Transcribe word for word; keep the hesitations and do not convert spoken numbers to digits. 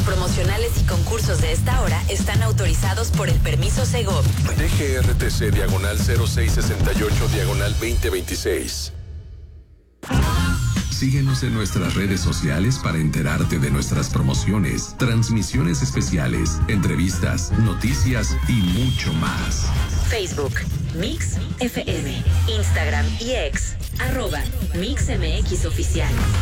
promocionales y concursos de esta hora están autorizados por el permiso Segov. D G R T C diagonal cero seis sesenta y ocho diagonal veinte veintiséis. Síguenos en nuestras redes sociales para enterarte de nuestras promociones, transmisiones especiales, entrevistas, noticias y mucho más. Facebook, Mix F M, Instagram y X, arroba Mix M X Oficial.